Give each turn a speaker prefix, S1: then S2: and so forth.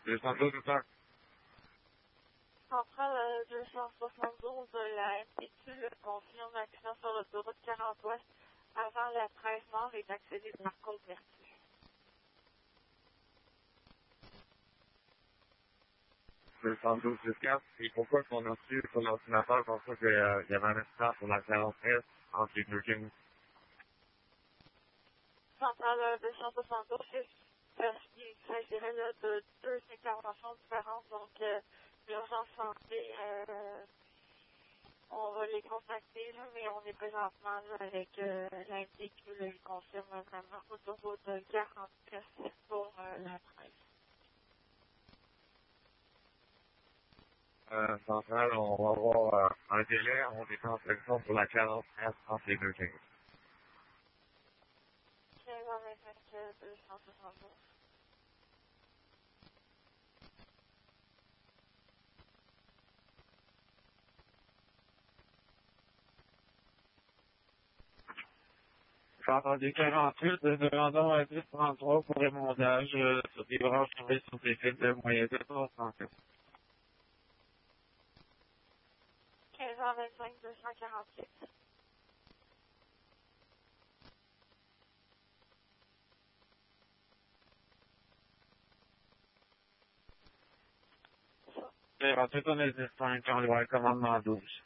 S1: 212 tout ça.
S2: Centrale 272, la MTQ confirme accident sur l'autoroute 40 Ouest avant la 13 Nord et d'accéder par Côte-Vertu.
S1: 212 jusqu'à. Et pourquoi qu'on a reçu sur l'ordinateur comme ça qu'il y avait un accident sur la 43 entre les deux lignes?
S2: Centrale 272, il s'agirait là de deux interventions différentes, donc l'urgence santé, on va les contacter, là, mais on est présentement là, avec la MTQ, là, il confirme vraiment autoroute 40 pour la 13.
S1: Centrale, on va avoir un délai, on est en section pour la 43 entre les deux lignes.
S2: 15h25 272.
S1: J'ai entendu 48, demandons à 1033 pour émondage sur des branches tombées sur des fils de moyenne de force en fait.
S2: 15h25 248.
S1: J'ai rentré ton existant, quand on va commandement 12.